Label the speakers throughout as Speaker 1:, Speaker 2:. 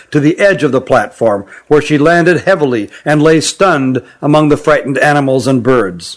Speaker 1: to the edge of the platform, where she landed heavily and lay stunned among the frightened animals and birds.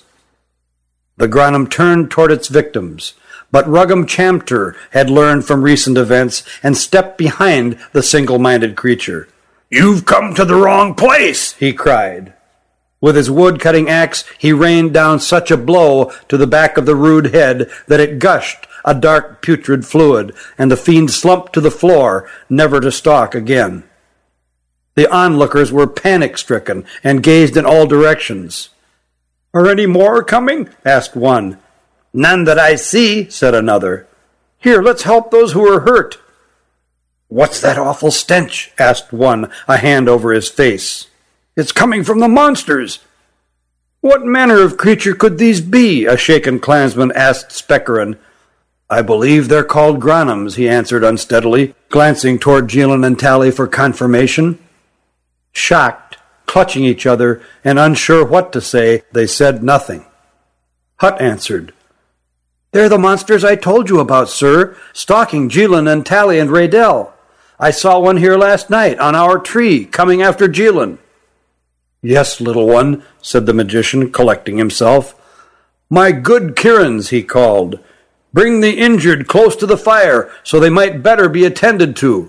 Speaker 1: The Granum turned toward its victims, but Ruggum Chamter had learned from recent events and stepped behind the single-minded creature. "You've come to the wrong place," he cried. With his wood-cutting axe, he rained down such a blow to the back of the rude head that it gushed a dark putrid fluid, and the fiend slumped to the floor, never to stalk again. The onlookers were panic-stricken and gazed in all directions. "Are any more coming?" asked one. "None that I see," said another. "Here, let's help those who are hurt." "What's that awful stench?" asked one, a hand over his face. "It's coming from the monsters." "What manner of creature could these be?" a shaken clansman asked Specherin. "I believe they're called Granums," he answered unsteadily, glancing toward Jilin and Tally for confirmation. Shocked, clutching each other, and unsure what to say, they said nothing. Hutt answered, "They're the monsters I told you about, sir, stalking Jilin and Tally and Raydell. I saw one here last night on our tree, coming after Jilin." "Yes, little one," said the magician, collecting himself. "My good Kirins," he called. "Bring the injured close to the fire, so they might better be attended to."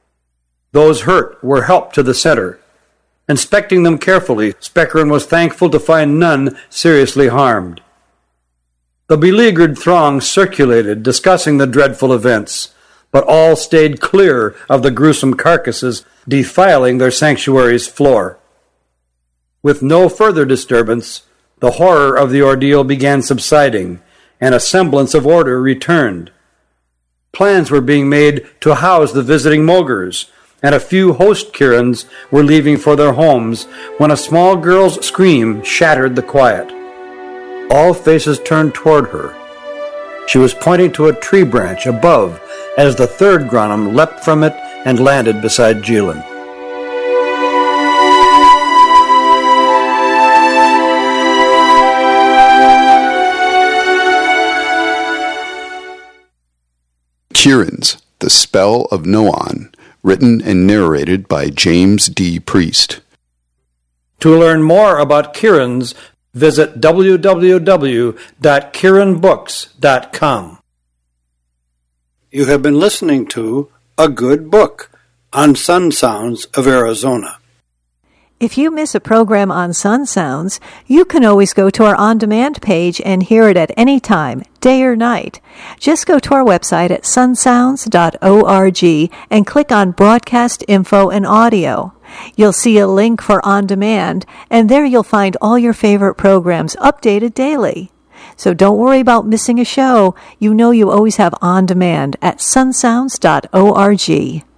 Speaker 1: Those hurt were helped to the center. Inspecting them carefully, Specherin was thankful to find none seriously harmed. The beleaguered throng circulated, discussing the dreadful events, but all stayed clear of the gruesome carcasses defiling their sanctuary's floor. With no further disturbance, the horror of the ordeal began subsiding, and a semblance of order returned. Plans were being made to house the visiting Mogurs, and a few host Kirins were leaving for their homes when a small girl's scream shattered the quiet. All faces turned toward her. She was pointing to a tree branch above as the third Granum leapt from it and landed beside Jilin.
Speaker 2: Kirins, The Spell of Noan, written and narrated by James D. Priest.
Speaker 1: To learn more about Kirins, visit www.kirinbooks.com. You have been listening to A Good Book on Sun Sounds of Arizona.
Speaker 3: If you miss a program on Sun Sounds, you can always go to our on-demand page and hear it at any time, day or night. Just go to our website at sunsounds.org and click on Broadcast Info and Audio. You'll see a link for On Demand, and there you'll find all your favorite programs updated daily. So don't worry about missing a show. You know you always have On Demand at sunsounds.org.